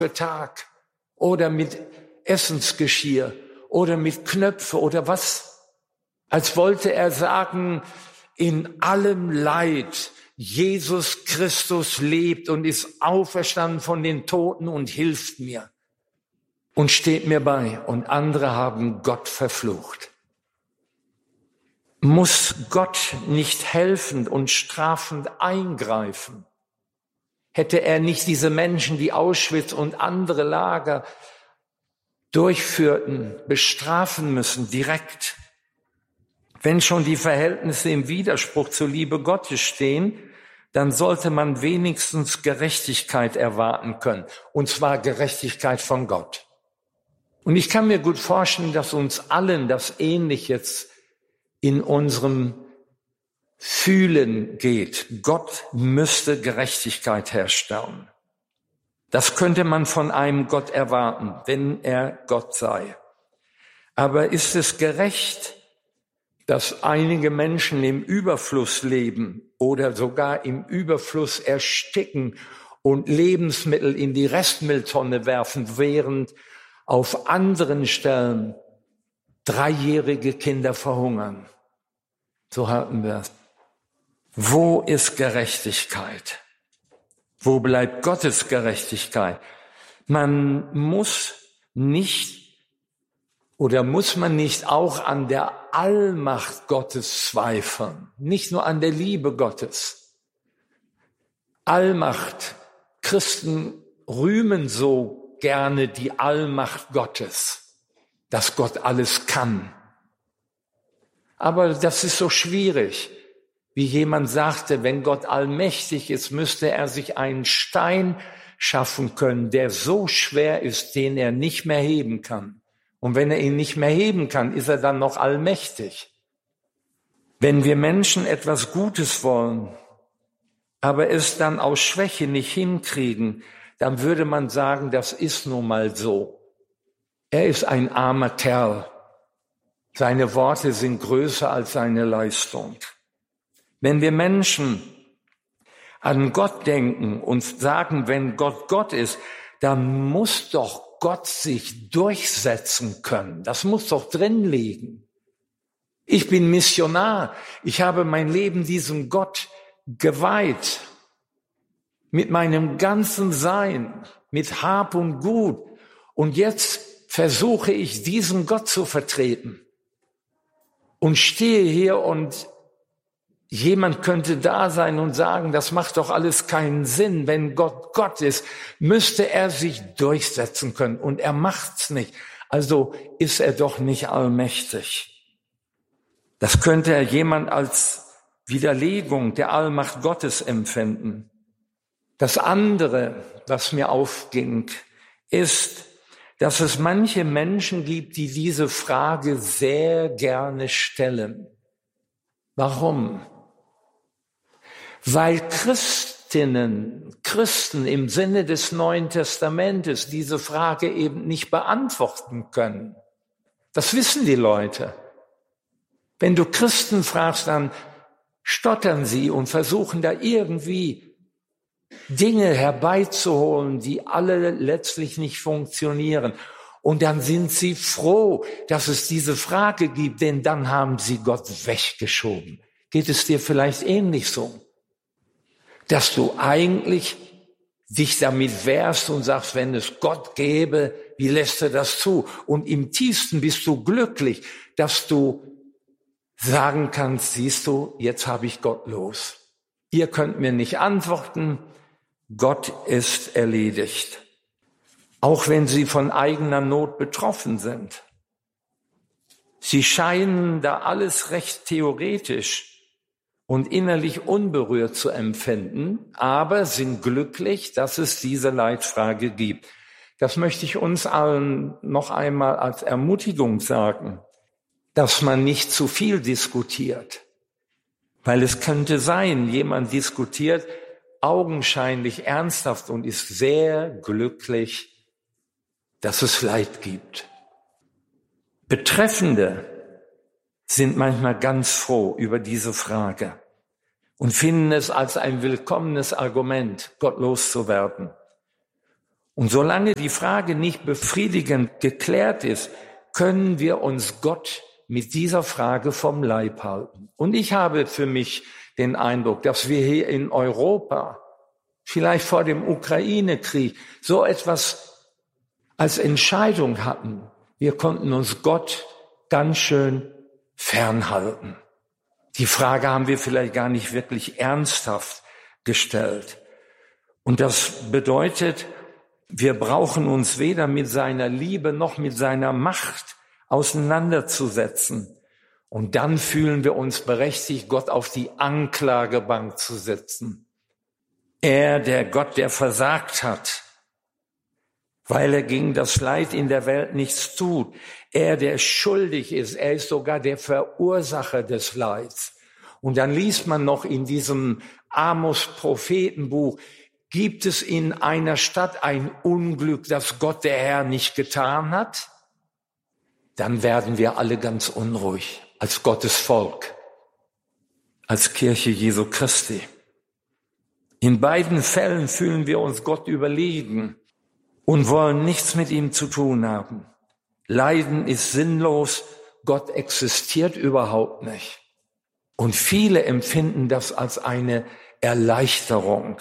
Betrag oder mit Essensgeschirr oder mit Knöpfe oder was, als wollte er sagen, in allem Leid, Jesus Christus lebt und ist auferstanden von den Toten und hilft mir und steht mir bei. Und andere haben Gott verflucht. Muss Gott nicht helfend und strafend eingreifen? Hätte er nicht diese Menschen, die Auschwitz und andere Lager durchführten, bestrafen müssen, direkt? Wenn schon die Verhältnisse im Widerspruch zur Liebe Gottes stehen, dann sollte man wenigstens Gerechtigkeit erwarten können, und zwar Gerechtigkeit von Gott. Und ich kann mir gut vorstellen, dass uns allen das ähnlich jetzt in unserem Fühlen geht. Gott müsste Gerechtigkeit herstellen. Das könnte man von einem Gott erwarten, wenn er Gott sei. Aber ist es gerecht, dass einige Menschen im Überfluss leben oder sogar im Überfluss ersticken und Lebensmittel in die Restmülltonne werfen, während auf anderen Stellen 3-jährige Kinder verhungern? So halten wir es. Wo ist Gerechtigkeit? Wo bleibt Gottes Gerechtigkeit? Man muss nicht oder muss man nicht auch an der Allmacht Gottes zweifeln? Nicht nur an der Liebe Gottes. Allmacht. Christen rühmen so gerne die Allmacht Gottes, dass Gott alles kann. Aber das ist so schwierig. Wie jemand sagte, wenn Gott allmächtig ist, müsste er sich einen Stein schaffen können, der so schwer ist, den er nicht mehr heben kann. Und wenn er ihn nicht mehr heben kann, ist er dann noch allmächtig. Wenn wir Menschen etwas Gutes wollen, aber es dann aus Schwäche nicht hinkriegen, dann würde man sagen, das ist nun mal so. Er ist ein armer Kerl. Seine Worte sind größer als seine Leistung. Wenn wir Menschen an Gott denken und sagen, wenn Gott Gott ist, dann muss doch Gott sich durchsetzen können. Das muss doch drin liegen. Ich bin Missionar. Ich habe mein Leben diesem Gott geweiht. Mit meinem ganzen Sein, mit Hab und Gut. Und jetzt versuche ich, diesen Gott zu vertreten. Und stehe hier und jemand könnte da sein und sagen, das macht doch alles keinen Sinn. Wenn Gott Gott ist, müsste er sich durchsetzen können. Und er macht's nicht. Also ist er doch nicht allmächtig. Das könnte jemand als Widerlegung der Allmacht Gottes empfinden. Das andere, was mir aufging, ist, dass es manche Menschen gibt, die diese Frage sehr gerne stellen. Warum? Weil Christen im Sinne des Neuen Testamentes diese Frage eben nicht beantworten können. Das wissen die Leute. Wenn du Christen fragst, dann stottern sie und versuchen da irgendwie Dinge herbeizuholen, die alle letztlich nicht funktionieren. Und dann sind sie froh, dass es diese Frage gibt, denn dann haben sie Gott weggeschoben. Geht es dir vielleicht ähnlich so? Dass du eigentlich dich damit wehrst und sagst, wenn es Gott gäbe, wie lässt er das zu? Und im tiefsten bist du glücklich, dass du sagen kannst, siehst du, jetzt habe ich Gott los. Ihr könnt mir nicht antworten, Gott ist erledigt. Auch wenn sie von eigener Not betroffen sind. Sie scheinen da alles recht theoretisch und innerlich unberührt zu empfinden, aber sind glücklich, dass es diese Leitfrage gibt. Das möchte ich uns allen noch einmal als Ermutigung sagen, dass man nicht zu viel diskutiert. Weil es könnte sein, jemand diskutiert augenscheinlich ernsthaft und ist sehr glücklich, dass es Leid gibt. Betreffende sind manchmal ganz froh über diese Frage und finden es als ein willkommenes Argument, Gott loszuwerden. Und solange die Frage nicht befriedigend geklärt ist, können wir uns Gott mit dieser Frage vom Leib halten. Und ich habe für mich den Eindruck, dass wir hier in Europa, vielleicht vor dem Ukraine-Krieg, so etwas als Entscheidung hatten. Wir konnten uns Gott ganz schön fernhalten. Die Frage haben wir vielleicht gar nicht wirklich ernsthaft gestellt. Und das bedeutet, wir brauchen uns weder mit seiner Liebe noch mit seiner Macht auseinanderzusetzen. Und dann fühlen wir uns berechtigt, Gott auf die Anklagebank zu setzen. Er, der Gott, der versagt hat, weil er gegen das Leid in der Welt nichts tut. Er, der schuldig ist, er ist sogar der Verursacher des Leids. Und dann liest man noch in diesem Amos-Prophetenbuch, gibt es in einer Stadt ein Unglück, das Gott der Herr nicht getan hat? Dann werden wir alle ganz unruhig als Gottes Volk, als Kirche Jesu Christi. In beiden Fällen fühlen wir uns Gott überlegen und wollen nichts mit ihm zu tun haben. Leiden ist sinnlos, Gott existiert überhaupt nicht. Und viele empfinden das als eine Erleichterung.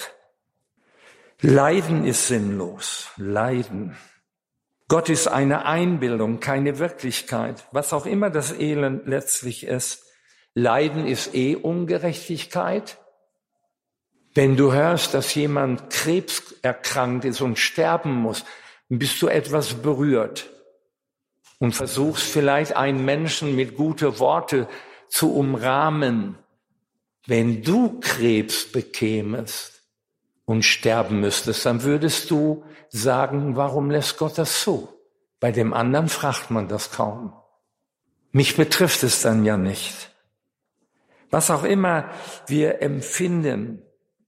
Leiden ist sinnlos. Leiden. Gott ist eine Einbildung, keine Wirklichkeit. Was auch immer das Elend letztlich ist. Leiden ist Ungerechtigkeit. Wenn du hörst, dass jemand krebserkrankt ist und sterben muss, bist du etwas berührt und versuchst vielleicht einen Menschen mit guten Worten zu umrahmen. Wenn du Krebs bekämest und sterben müsstest, dann würdest du sagen, warum lässt Gott das zu? Bei dem anderen fragt man das kaum. Mich betrifft es dann ja nicht. Was auch immer wir empfinden,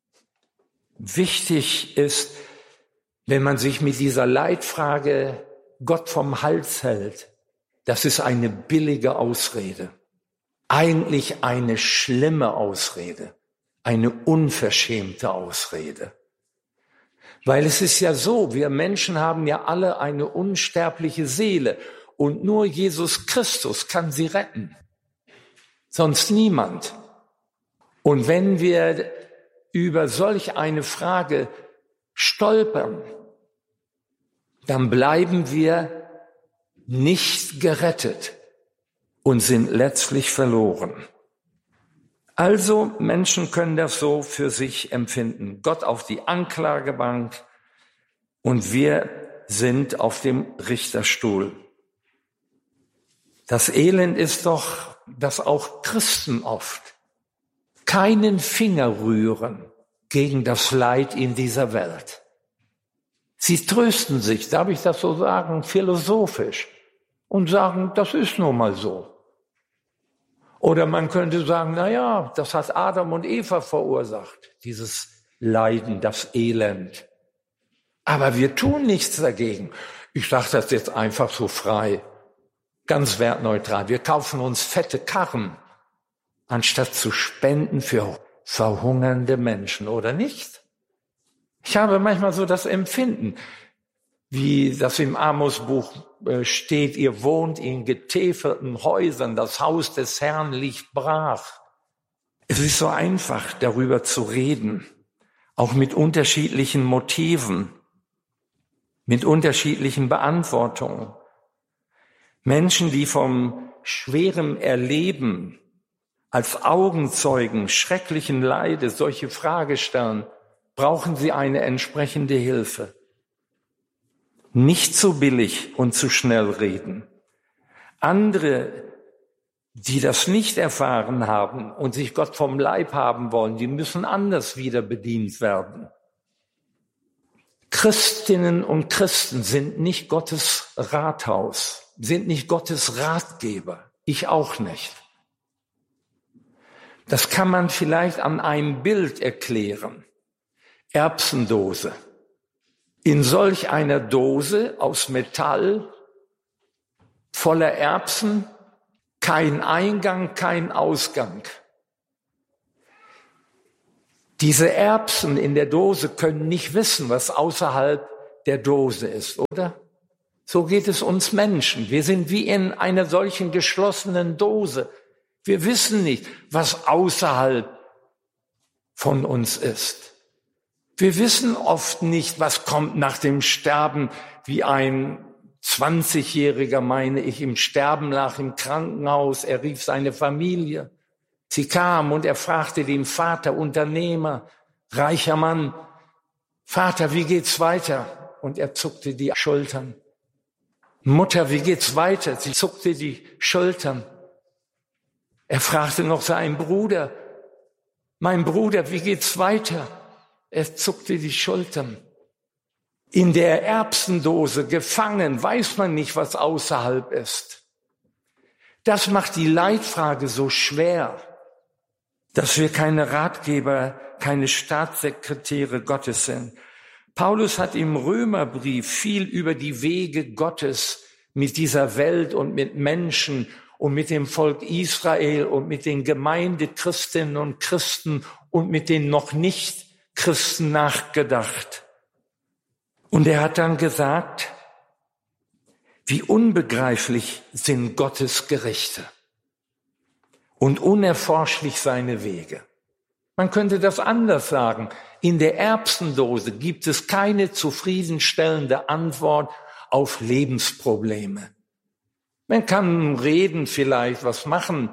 wichtig ist, wenn man sich mit dieser Leitfrage Gott vom Hals hält, das ist eine billige Ausrede. Eigentlich eine schlimme Ausrede, eine unverschämte Ausrede. Weil es ist ja so, wir Menschen haben ja alle eine unsterbliche Seele und nur Jesus Christus kann sie retten, sonst niemand. Und wenn wir über solch eine Frage stolpern, dann bleiben wir nicht gerettet und sind letztlich verloren. Also Menschen können das so für sich empfinden. Gott auf die Anklagebank und wir sind auf dem Richterstuhl. Das Elend ist doch, dass auch Christen oft keinen Finger rühren gegen das Leid in dieser Welt. Sie trösten sich, darf ich das so sagen, philosophisch und sagen, das ist nun mal so. Oder man könnte sagen, na ja, das hat Adam und Eva verursacht, dieses Leiden, das Elend. Aber wir tun nichts dagegen. Ich sage das jetzt einfach so frei, ganz wertneutral. Wir kaufen uns fette Karren, anstatt zu spenden für verhungernde Menschen, oder nicht? Ich habe manchmal so das Empfinden, wie das im Amos-Buch steht, ihr wohnt in getäfelten Häusern, das Haus des Herrn liegt brach. Es ist so einfach, darüber zu reden, auch mit unterschiedlichen Motiven, mit unterschiedlichen Beantwortungen. Menschen, die vom schweren Erleben als Augenzeugen schrecklichen Leides solche Frage stellen, brauchen sie eine entsprechende Hilfe. Nicht zu billig und zu schnell reden. Andere, die das nicht erfahren haben und sich Gott vom Leib haben wollen, die müssen anders wieder bedient werden. Christinnen und Christen sind nicht Gottes Rathaus, sind nicht Gottes Ratgeber. Ich auch nicht. Das kann man vielleicht an einem Bild erklären. Erbsendose. In solch einer Dose aus Metall, voller Erbsen, kein Eingang, kein Ausgang. Diese Erbsen in der Dose können nicht wissen, was außerhalb der Dose ist, oder? So geht es uns Menschen. Wir sind wie in einer solchen geschlossenen Dose. Wir wissen nicht, was außerhalb von uns ist. Wir wissen oft nicht, was kommt nach dem Sterben, wie ein 20-Jähriger, meine ich, im Sterben lag im Krankenhaus. Er rief seine Familie. Sie kam und er fragte den Vater, Unternehmer, reicher Mann, Vater, wie geht's weiter? Und er zuckte die Schultern. Mutter, wie geht's weiter? Sie zuckte die Schultern. Er fragte noch seinen Bruder, mein Bruder, wie geht's weiter? Er zuckte die Schultern. In der Erbsendose gefangen, weiß man nicht, was außerhalb ist. Das macht die Leitfrage so schwer, dass wir keine Ratgeber, keine Staatssekretäre Gottes sind. Paulus hat im Römerbrief viel über die Wege Gottes mit dieser Welt und mit Menschen und mit dem Volk Israel und mit den Gemeindechristinnen und Christen und mit den noch nicht Christen nachgedacht. Und er hat dann gesagt, wie unbegreiflich sind Gottes Gerichte und unerforschlich seine Wege. Man könnte das anders sagen. In der Erbsendose gibt es keine zufriedenstellende Antwort auf Lebensprobleme. Man kann reden, vielleicht was machen,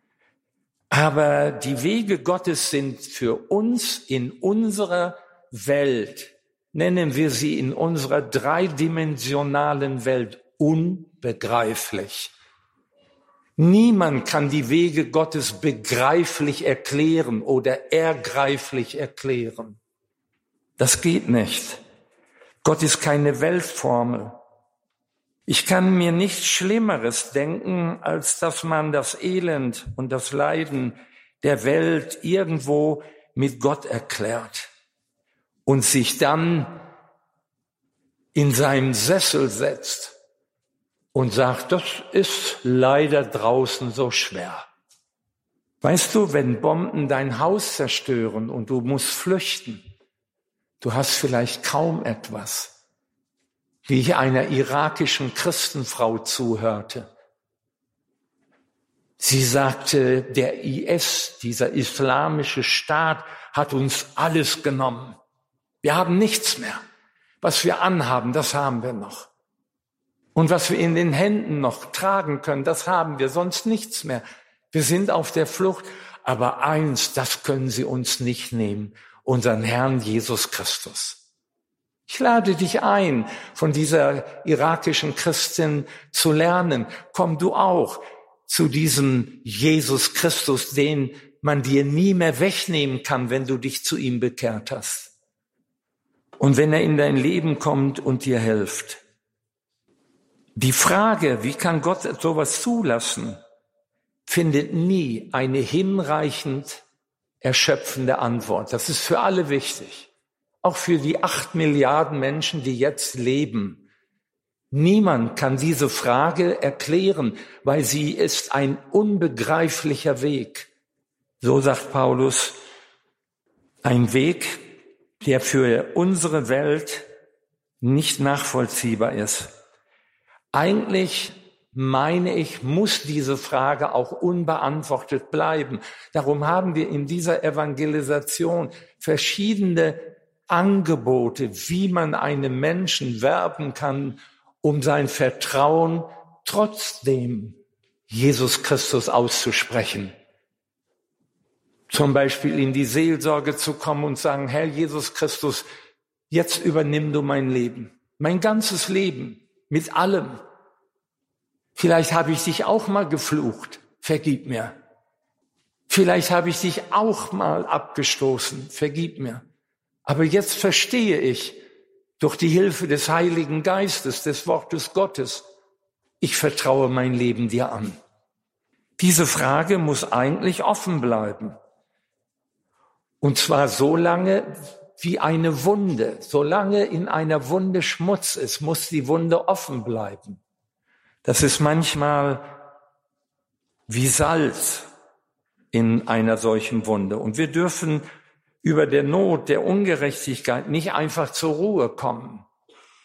aber die Wege Gottes sind für uns in unserer Welt, nennen wir sie in unserer dreidimensionalen Welt, unbegreiflich. Niemand kann die Wege Gottes begreiflich erklären oder ergreiflich erklären. Das geht nicht. Gott ist keine Weltformel. Ich kann mir nichts Schlimmeres denken, als dass man das Elend und das Leiden der Welt irgendwo mit Gott erklärt und sich dann in seinen Sessel setzt und sagt, das ist leider draußen so schwer. Weißt du, wenn Bomben dein Haus zerstören und du musst flüchten, du hast vielleicht kaum etwas. Wie ich einer irakischen Christenfrau zuhörte. Sie sagte, der IS, dieser islamische Staat, hat uns alles genommen. Wir haben nichts mehr. Was wir anhaben, das haben wir noch. Und was wir in den Händen noch tragen können, das haben wir, sonst nichts mehr. Wir sind auf der Flucht, aber eins, das können sie uns nicht nehmen, unseren Herrn Jesus Christus. Ich lade dich ein, von dieser irakischen Christin zu lernen. Komm du auch zu diesem Jesus Christus, den man dir nie mehr wegnehmen kann, wenn du dich zu ihm bekehrt hast. Und wenn er in dein Leben kommt und dir hilft. Die Frage, wie kann Gott sowas zulassen, findet nie eine hinreichend erschöpfende Antwort. Das ist für alle wichtig. Auch für die 8 Milliarden Menschen, die jetzt leben. Niemand kann diese Frage erklären, weil sie ist ein unbegreiflicher Weg. So sagt Paulus, ein Weg, der für unsere Welt nicht nachvollziehbar ist. Eigentlich, meine ich, muss diese Frage auch unbeantwortet bleiben. Darum haben wir in dieser Evangelisation verschiedene Angebote, wie man einem Menschen werben kann, um sein Vertrauen trotzdem Jesus Christus auszusprechen. Zum Beispiel in die Seelsorge zu kommen und sagen, Herr Jesus Christus, jetzt übernimm du mein Leben, mein ganzes Leben, mit allem. Vielleicht habe ich dich auch mal geflucht, vergib mir. Vielleicht habe ich dich auch mal abgestoßen, vergib mir. Aber jetzt verstehe ich, durch die Hilfe des Heiligen Geistes, des Wortes Gottes, ich vertraue mein Leben dir an. Diese Frage muss eigentlich offen bleiben. Und zwar so lange wie eine Wunde. Solange in einer Wunde Schmutz ist, muss die Wunde offen bleiben. Das ist manchmal wie Salz in einer solchen Wunde. Und wir dürfen über der Not, der Ungerechtigkeit nicht einfach zur Ruhe kommen.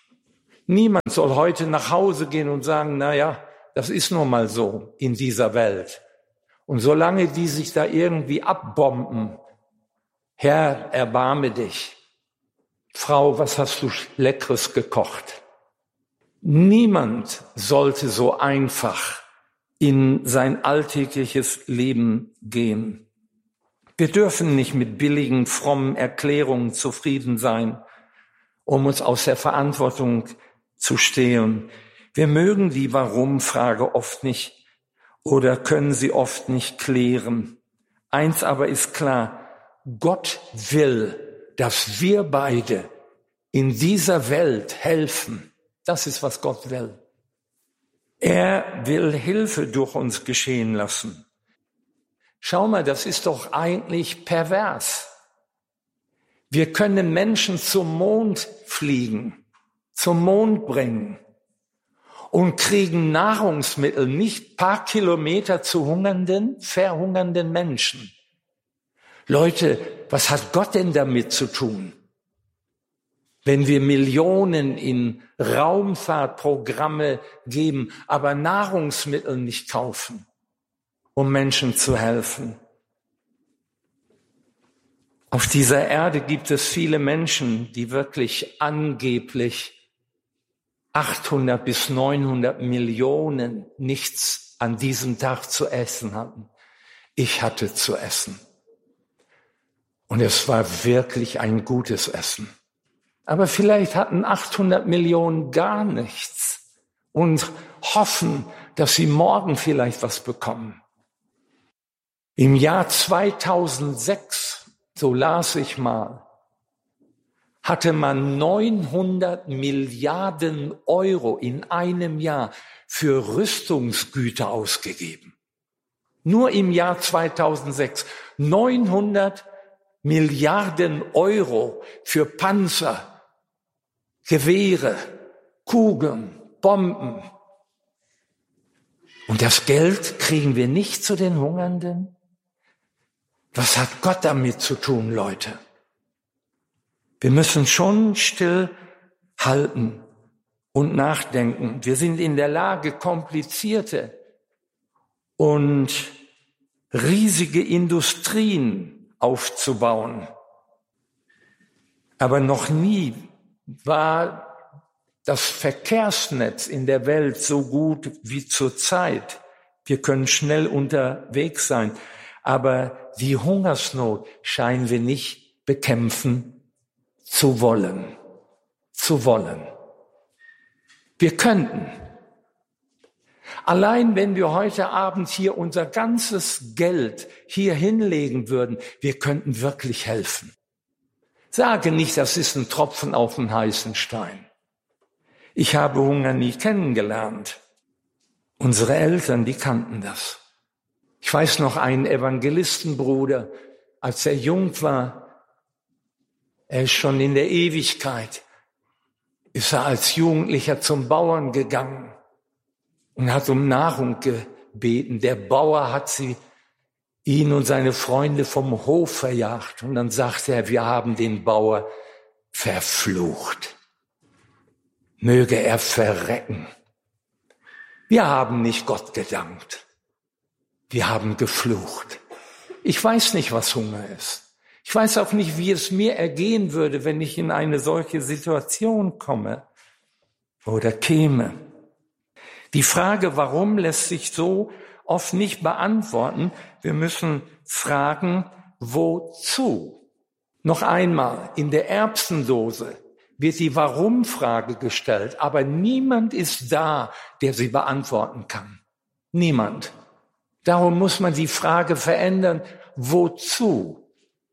Niemand soll heute nach Hause gehen und sagen, das ist nun mal so in dieser Welt. Und solange die sich da irgendwie abbomben, Herr, erbarme dich. Frau, was hast du Leckeres gekocht? Niemand sollte so einfach in sein alltägliches Leben gehen. Wir dürfen nicht mit billigen, frommen Erklärungen zufrieden sein, um uns aus der Verantwortung zu stehlen. Wir mögen die Warum-Frage oft nicht oder können sie oft nicht klären. Eins aber ist klar, Gott will, dass wir beide in dieser Welt helfen. Das ist, was Gott will. Er will Hilfe durch uns geschehen lassen. Schau mal, das ist doch eigentlich pervers. Wir können Menschen zum Mond fliegen, zum Mond bringen und kriegen Nahrungsmittel nicht paar Kilometer zu verhungernden Menschen. Leute, was hat Gott denn damit zu tun? Wenn wir Millionen in Raumfahrtprogramme geben, aber Nahrungsmittel nicht kaufen, um Menschen zu helfen. Auf dieser Erde gibt es viele Menschen, die wirklich angeblich 800 bis 900 Millionen nichts an diesem Tag zu essen hatten. Ich hatte zu essen. Und es war wirklich ein gutes Essen. Aber vielleicht hatten 800 Millionen gar nichts und hoffen, dass sie morgen vielleicht was bekommen. Im Jahr 2006, so las ich mal, hatte man 900 Milliarden Euro in einem Jahr für Rüstungsgüter ausgegeben. Nur im Jahr 2006 900 Milliarden Euro für Panzer, Gewehre, Kugeln, Bomben. Und das Geld kriegen wir nicht zu den Hungernden? Was hat Gott damit zu tun, Leute? Wir müssen schon still halten und nachdenken. Wir sind in der Lage, komplizierte und riesige Industrien aufzubauen. Aber noch nie war das Verkehrsnetz in der Welt so gut wie zurzeit. Wir können schnell unterwegs sein, aber die Hungersnot scheinen wir nicht bekämpfen zu wollen. Wir könnten. Allein wenn wir heute Abend hier unser ganzes Geld hier hinlegen würden, wir könnten wirklich helfen. Sage nicht, das ist ein Tropfen auf den heißen Stein. Ich habe Hunger nie kennengelernt. Unsere Eltern, die kannten das. Ich weiß noch einen Evangelistenbruder, als er jung war, er ist schon in der Ewigkeit, ist er als Jugendlicher zum Bauern gegangen und hat um Nahrung gebeten. Der Bauer hat ihn und seine Freunde vom Hof verjagt. Und dann sagte er, wir haben den Bauer verflucht. Möge er verrecken. Wir haben nicht Gott gedankt. Wir haben geflucht. Ich weiß nicht, was Hunger ist. Ich weiß auch nicht, wie es mir ergehen würde, wenn ich in eine solche Situation komme oder käme. Die Frage, warum, lässt sich so oft nicht beantworten. Wir müssen fragen, wozu? Noch einmal, in der Erbsendose wird die Warum-Frage gestellt, aber niemand ist da, der sie beantworten kann. Niemand. Darum muss man die Frage verändern, wozu?